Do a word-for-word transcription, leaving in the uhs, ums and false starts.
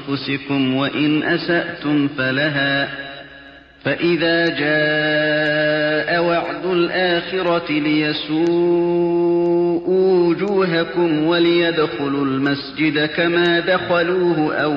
أنفسكم وإن أسأتم فلها فإذا جاء وعد الآخرة ليسوءوا وجوهكم وليدخلوا المسجد كما دخلوه أول